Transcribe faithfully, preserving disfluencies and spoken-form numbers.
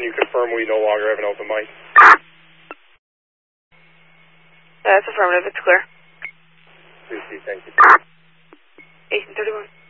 can you confirm we no longer have an open mic? That's affirmative. It's clear. Please, thank you. eighteen thirty-one.